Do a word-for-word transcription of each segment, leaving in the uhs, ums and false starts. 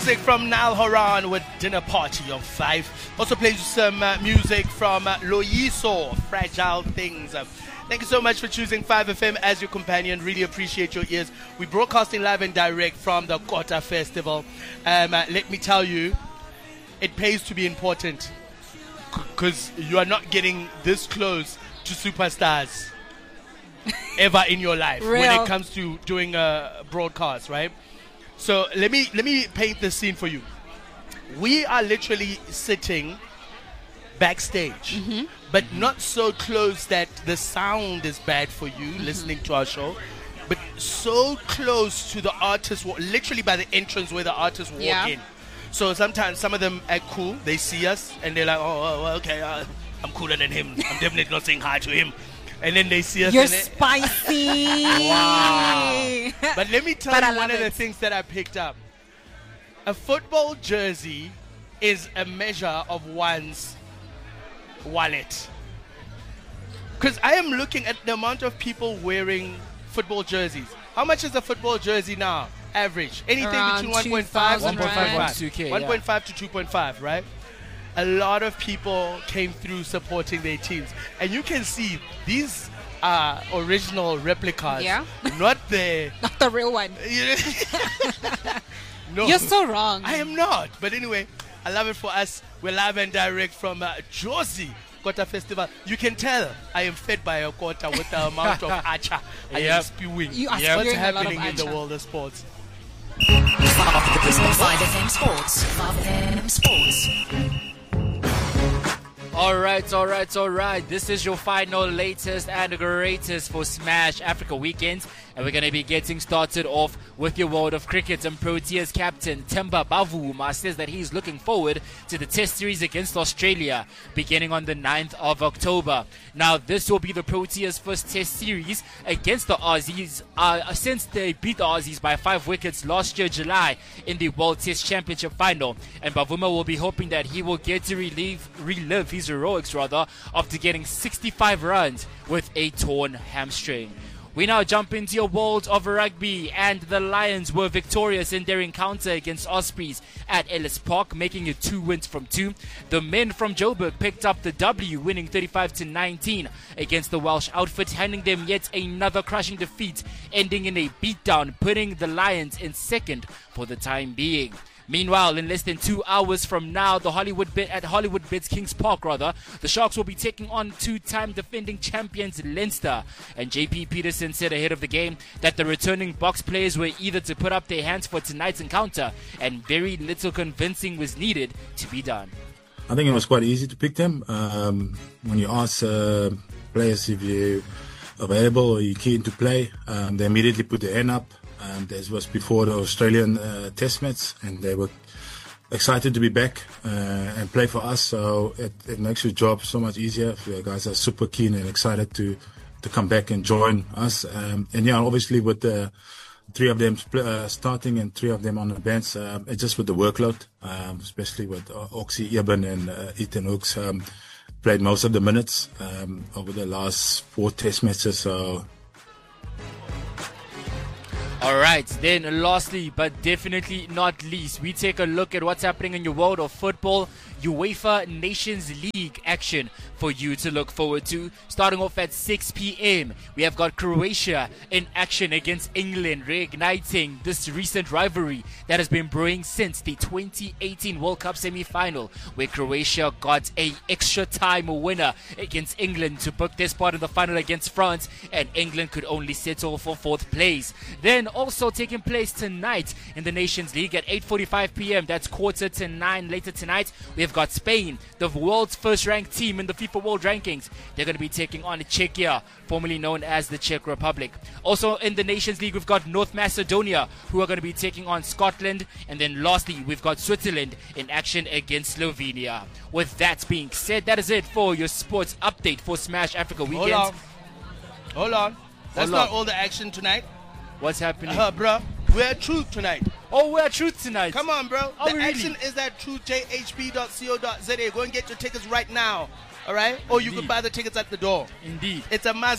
music from Nal Horan with Dinner Party of Five. Also plays some uh, music from uh, Loyiso, Fragile Things. Uh, thank you so much for choosing five F M as your companion. Really appreciate your ears. We're broadcasting live and direct from the Kota Festival. Um, uh, let me tell you, it pays to be important because you are not getting this close to superstars ever in your life. Real. When it comes to doing a broadcast, right? So let me let me paint the scene for you. We are literally sitting backstage, Mm-hmm. but not so close that the sound is bad for you Mm-hmm. listening to our show, but so close to the artist, wa- literally by the entrance where the artists walk Yeah. in. So sometimes some of them act cool. They see us and they're like, oh, oh okay, uh, I'm cooler than him. I'm definitely not saying hi to him. And then they see us. You're and they- spicy. Wow. But let me tell But I you one love of the it. things that I picked up. A football jersey is a measure of one's wallet. Because I am looking at the amount of people wearing football jerseys. How much is a football jersey now? Average. Anything Around between one point five two and thousand one point five. rand. two K, yeah. one point five to two point five, right? A lot of people came through supporting their teams. And you can see these are original replicas. Yeah. Not the... Not the real one. no. You're so wrong. I am not. But anyway, I love it for us. We're live and direct from uh, Jozi Kota Festival. You can tell I am fed by a Kota with the amount of acha I am Yep. spewing. You are Yep. What's spewing a lot of happening in the acha. world of sports? five F M Sports. five F M Sports. All right, all right, all right. This is your final, latest, and greatest for Smash Africa Weekend. And we're going to be getting started off with your world of cricket. And Proteas captain Themba Bavuma says that he's looking forward to the test series against Australia beginning on the ninth of October. Now, this will be the Proteas' first test series against the Aussies uh, since they beat the Aussies by five wickets last year, July, in the World Test Championship final. And Bavuma will be hoping that he will get to relive, relive his heroics, rather, after getting sixty-five runs with a torn hamstring. We now jump into your world of rugby, and the Lions were victorious in their encounter against Ospreys at Ellis Park, making it two wins from two. The men from Joburg picked up the W, winning thirty-five to nineteen against the Welsh outfit, handing them yet another crushing defeat, ending in a beatdown, putting the Lions in second for the time being. Meanwhile, in less than two hours from now, the Hollywood bit at Hollywood Bits Kings Park, rather, the Sharks will be taking on two-time defending champions Leinster. And J P Peterson said ahead of the game that the returning Box players were eager to put up their hands for tonight's encounter, and very little convincing was needed to be done. I think it was quite easy to pick them. Um, when you ask uh, players if you're available or you're keen to play, um, they immediately put their hand up. Um, this was before the Australian uh, test match, and they were excited to be back uh, and play for us. So it, it makes your job so much easier. If you guys are super keen and excited to, to come back and join us. Um, and yeah, obviously with the three of them uh, starting and three of them on the bench, um, it's just with the workload, um, especially with uh, Oxy Eben and uh, Ethan Hooks um, played most of the minutes um, over the last four test matches. So. All right, then lastly, but definitely not least, we take a look at what's happening in your world of football. UEFA Nations League action for you to look forward to. Starting off at six p.m, we have got Croatia in action against England, reigniting this recent rivalry that has been brewing since the twenty eighteen World Cup semi-final, where Croatia got a extra time winner against England to book their spot in the final against France, and England could only settle for fourth place. Then also taking place tonight in the Nations League at eight forty-five p.m, that's quarter to nine later tonight, we have got Spain, the world's first ranked team in the FIFA World Rankings. They're going to be taking on Czechia, formerly known as the Czech Republic. Also in the Nations League, we've got North Macedonia, who are going to be taking on Scotland. And then lastly, we've got Switzerland in action against Slovenia. With that being said, that is it for your sports update for Smash Africa Weekend. Hold on. Hold on. That's Hold on. not all the action tonight. What's happening? Uh, bro, we're at Truth tonight. Oh, we're at Truth tonight. Come on, bro. Oh, the really? action is at truth j h p dot co dot z a. Go and get your tickets right now. All right? Or you Indeed. can buy the tickets at the door. Indeed. It's a Mazda.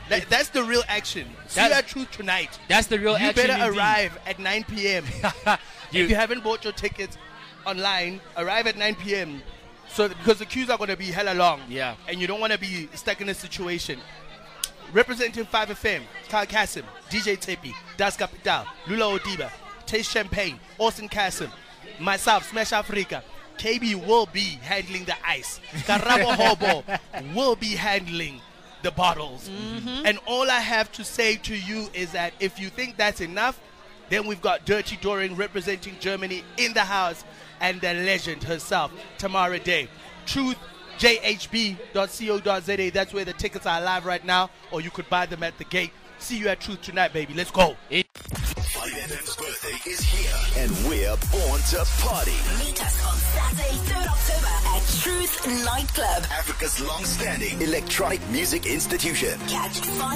That, that's the real action. See That's- you at Truth tonight. That's the real You action. better indeed. arrive at nine p.m. You- If you haven't bought your tickets online, arrive at nine p.m. So because the queues are going to be hella long. Yeah. And you don't want to be stuck in a situation. Representing five F M, Carl Kassim, D J Tepi, Das Capital, Lula Odiba, Taste Champagne, Austin Kassim, myself, Smash Africa. K B will be handling the ice. Karabo Hobo will be handling the bottles. And all I have to say to you is that if you think that's enough, then we've got Dirty Doring representing Germany in the house, and the legend herself, Tamara Day. Truth, j h b dot co dot z a. That's where the tickets are live right now, or you could buy them at the gate. See you at Truth tonight, baby. Let's go. five F M's birthday is here, and we're born to party. Meet us on Saturday, third October at Truth Nightclub. Africa's long-standing electronic music institution. Catch five